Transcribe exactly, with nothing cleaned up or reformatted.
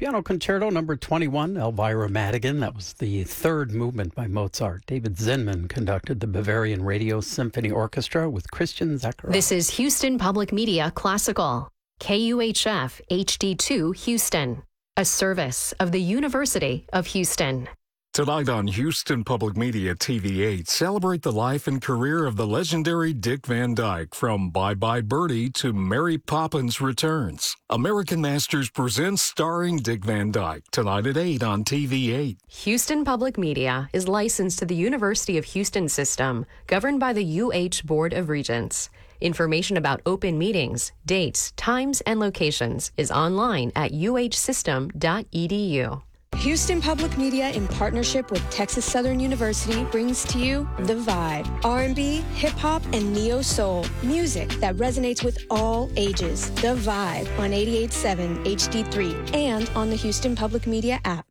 Piano Concerto number twenty-one, Elvira Madigan. That was the third movement by Mozart. David Zinman conducted the Bavarian Radio Symphony Orchestra with Christian Zakharov. This is Houston Public Media Classical, K U H F H D two Houston, a service of the University of Houston. Tonight on Houston Public Media T V eight, celebrate the life and career of the legendary Dick Van Dyke, from Bye Bye Birdie to Mary Poppins Returns. American Masters presents Starring Dick Van Dyke, tonight at eight on T V eight. Houston Public Media is licensed to the University of Houston system, governed by the U H Board of Regents. Information about open meetings, dates, times, and locations is online at u h system dot e d u. Houston Public Media, in partnership with Texas Southern University, brings to you The Vibe. R and B, hip-hop, and neo-soul. Music that resonates with all ages. The Vibe on eighty-eight point seven H D three and on the Houston Public Media app.